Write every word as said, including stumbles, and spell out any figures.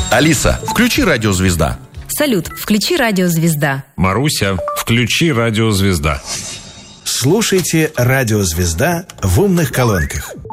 Алиса, включи «Радио Звезда». Салют, включи «Радио Звезда». Маруся, включи «Радио Звезда». Слушайте «Радио Звезда» в умных колонках.